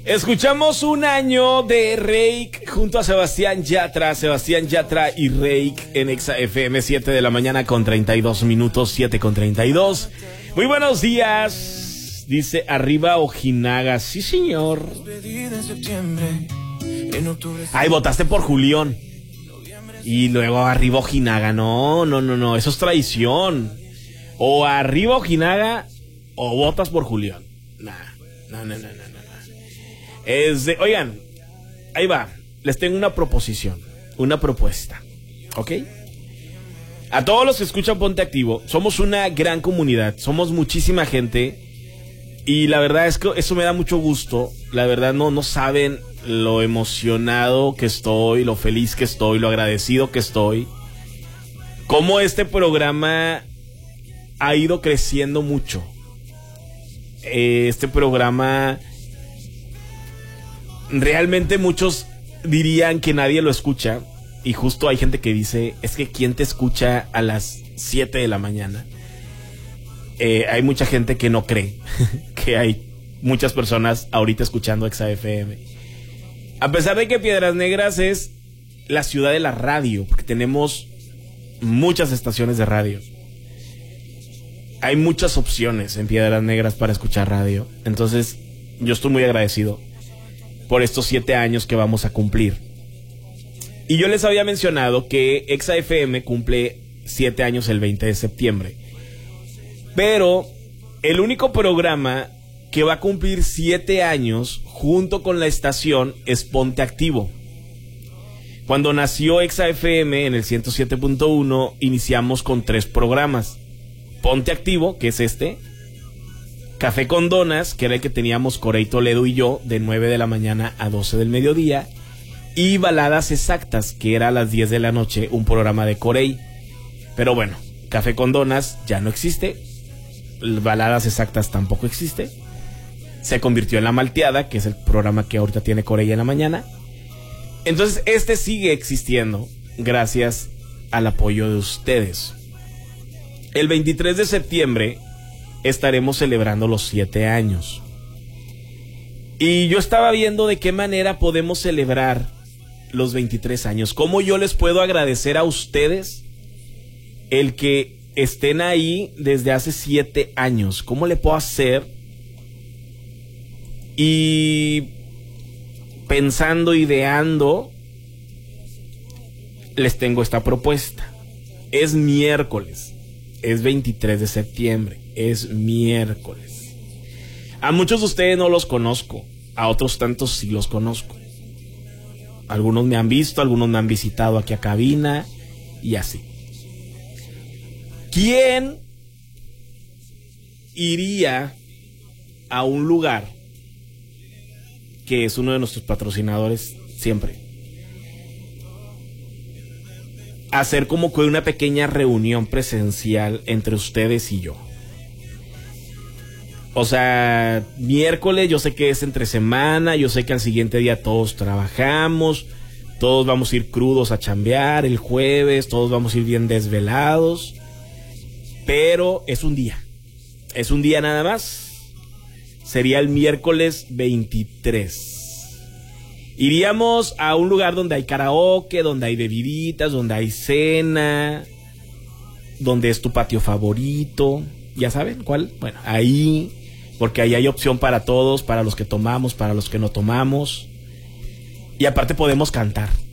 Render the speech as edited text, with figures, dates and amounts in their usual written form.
Escuchamos un año de Reik junto a Sebastián Yatra y Reik en Exa FM, 7 de la mañana con 32 minutos, 7 con 32. Muy buenos días, dice arriba Ojinaga, sí señor. Ay, votaste por Julián. Y luego arriba Ojinaga, no, eso es traición. O arriba Ojinaga o votas por Julián. No. Oigan, ahí va. Les tengo una proposición, una propuesta, ¿ok? A todos los que escuchan Ponte Activo, somos una gran comunidad, somos muchísima gente. Y la verdad es que eso me da mucho gusto. La verdad no saben lo emocionado que estoy, lo feliz que estoy, lo agradecido que estoy. Cómo este programa ha ido creciendo mucho. Este programa, realmente muchos dirían que nadie lo escucha. Y justo hay gente que dice, es que ¿quién te escucha a las 7 de la mañana? Hay mucha gente que no cree que hay muchas personas ahorita escuchando Exa FM. A pesar de que Piedras Negras es la ciudad de la radio, porque tenemos muchas estaciones de radio. Hay muchas opciones en Piedras Negras para escuchar radio. Entonces, yo estoy muy agradecido por estos 7 años que vamos a cumplir. Y yo les había mencionado que Exa FM cumple 7 años el 20 de septiembre. Pero el único programa que va a cumplir 7 años junto con la estación es Ponte Activo. Cuando nació Exa FM en el 107.1, iniciamos con 3 programas. Ponte Activo, que es este. Café con Donas, que era el que teníamos Corey Toledo y yo, de 9 de la mañana a 12 del mediodía. Y Baladas Exactas, que era a las 10 de la noche, un programa de Corey. Pero bueno, Café con Donas ya no existe. Baladas Exactas tampoco existe. Se convirtió en La Malteada, que es el programa que ahorita tiene Corey en la mañana. Entonces este sigue existiendo gracias al apoyo de ustedes. El 23 de septiembre estaremos celebrando los 7 años. Y yo estaba viendo de qué manera podemos celebrar los 23 años. Cómo yo les puedo agradecer a ustedes el que estén ahí desde hace 7 años. ¿Cómo le puedo hacer? Y pensando, ideando, les tengo esta propuesta. Es miércoles, es 23 de septiembre, es miércoles. A muchos de ustedes no los conozco, a otros tantos sí los conozco. Algunos me han visto, algunos me han visitado aquí a cabina y así. ¿Quién iría a un lugar que es uno de nuestros patrocinadores siempre? Hacer como que una pequeña reunión presencial entre ustedes y yo. O sea, miércoles yo sé que es entre semana, yo sé que al siguiente día todos trabajamos, todos vamos a ir crudos a chambear, el jueves todos vamos a ir bien desvelados. Pero es un día nada más. Sería el miércoles 23. Iríamos a un lugar donde hay karaoke, donde hay bebiditas, donde hay cena, donde es tu patio favorito. ¿Ya saben cuál? Bueno, ahí, porque ahí hay opción para todos, para los que tomamos, para los que no tomamos. Y aparte podemos cantar.